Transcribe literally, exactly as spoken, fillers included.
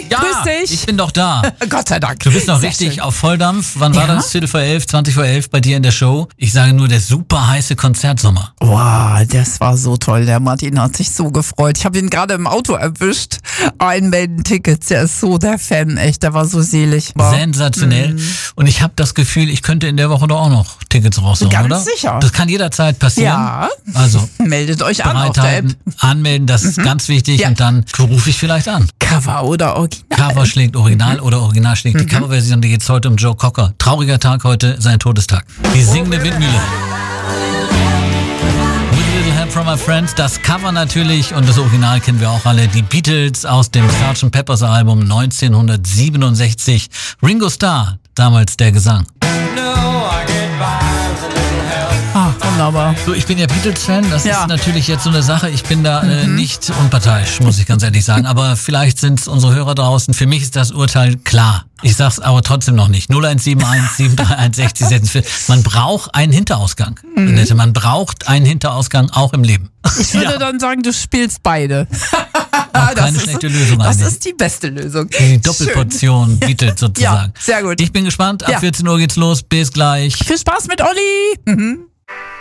Ja, grüß dich. Ich bin doch da. Gott sei Dank. Du bist noch Sehr richtig schön. auf Volldampf. Wann war Ja? das? Viertel vor elf, zwanzig vor elf bei dir in der Show? Ich sage nur, der super heiße Konzertsommer. Wow, das war so toll. Der Martin hat sich so gefreut. Ich habe ihn gerade im Auto erwischt. Einmelden Tickets. Der ist so der Fan, echt. Der war so selig. War. Sensationell. Mhm. Und ich habe das Gefühl, ich könnte in der Woche doch auch noch Tickets raushauen, Ganz oder? sicher. Das kann jederzeit passieren. Ja. Also Meldet euch an auf der App. bereithalten, anmelden, das ist ganz wichtig. Ja. Und dann rufe ich vielleicht an. Cover oder Original. Cover schlägt Original oder Original schlägt die Coverversion. Die geht's heute um Joe Cocker. Trauriger Tag heute, sein Todestag. Die singende Windmühle. With a Little Help from My Friends. Das Cover natürlich und das Original kennen wir auch alle. Die Beatles aus dem Sergeant Pepper's Album neunzehnhundertsiebenundsechzig. Ringo Starr, damals der Gesang. Ah, wunderbar. So, ich bin ja Beatles-Fan, das Ja. ist natürlich jetzt so eine Sache. Ich bin da äh, nicht unparteiisch, muss ich ganz ehrlich sagen. Aber vielleicht sind unsere Hörer draußen. Für mich ist das Urteil klar. Ich sag's aber trotzdem noch nicht. null eins sieben eins sieben drei eins sechs sechs vier. Man braucht einen Hinterausgang. Annette. Man braucht einen Hinterausgang auch im Leben. Ich würde dann sagen, du spielst beide. Auch keine schlechte Lösung Das eigentlich. ist die beste Lösung. Die Doppelportion Beatles sozusagen. Ja, sehr gut. Ich bin gespannt. Ab Ja. vierzehn Uhr geht's los. Bis gleich. Viel Spaß mit Olli. Mhm.